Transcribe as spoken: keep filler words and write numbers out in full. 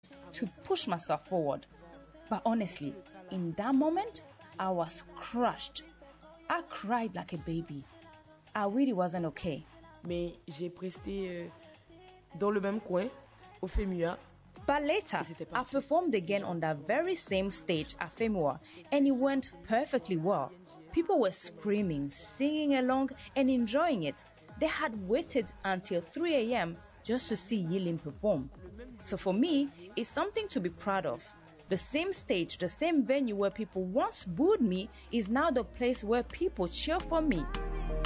to push myself forward. But honestly, in that moment, I was crushed. I cried like a baby. I really wasn't okay. Mais j'ai presté euh, dans le même coin, au FEMUA. But later, I performed again on that very same stage at FEMUA, and it went perfectly well. People were screaming, singing along, and enjoying it. They had waited until three a.m. just to see Yilin perform. So for me, it's something to be proud of. The same stage, the same venue where people once booed me is now the place where people cheer for me.